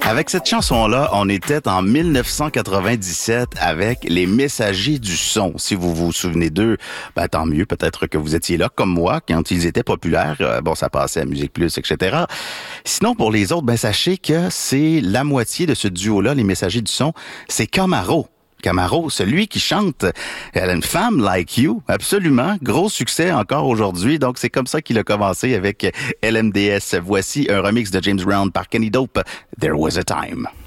Avec cette chanson-là, on était en 1997 avec les Messagers du son. Si vous vous souvenez d'eux, ben tant mieux. Peut-être que vous étiez là comme moi quand ils étaient populaires. Bon, ça passait à Musique Plus, etc. Sinon, pour les autres, ben sachez que c'est la moitié de ce duo-là, les Messagers du son, c'est Camaro. Camaro, celui qui chante Elle a une femme like you, absolument, gros succès encore aujourd'hui. Donc c'est comme ça qu'il a commencé avec LMDS. Voici un remix de James Brown par Kenny Dope, There Was a Time.